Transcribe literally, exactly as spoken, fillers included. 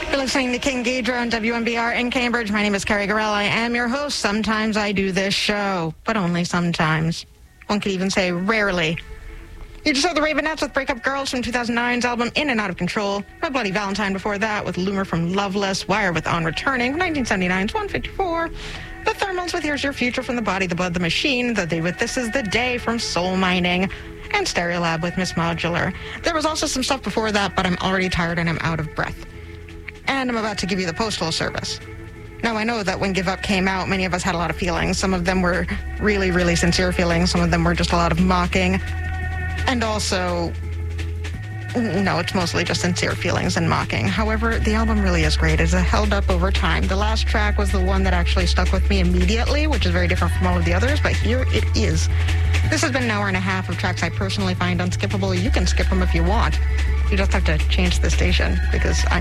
You're listening to King Ghidra on W M B R in Cambridge. My name is Carrie Gorell. I am your host. Sometimes I do this show, but only sometimes. One could even say rarely. You just heard the Ravenettes with Break Up Girls from two thousand nine's album In and Out of Control. My Bloody Valentine before that with Loomer from Loveless. Wire with On Returning, nineteen seventy-nine's one fifty-four. The Thermals with Here's Your Future from The Body, The Blood, The Machine. The Day with This Is the Day from Soul Mining. And Stereolab with Miss Modular. There was also some stuff before that, but I'm already tired and I'm out of breath. And I'm about to give you the Postal Service. Now, I know that when Give Up came out, many of us had a lot of feelings. Some of them were really, really sincere feelings. Some of them were just a lot of mocking. And also, no, it's mostly just sincere feelings and mocking. However, the album really is great. It's held up over time. The last track was the one that actually stuck with me immediately, which is very different from all of the others, but here it is. This has been an hour and a half of tracks I personally find unskippable. You can skip them if you want. You just have to change the station because I'm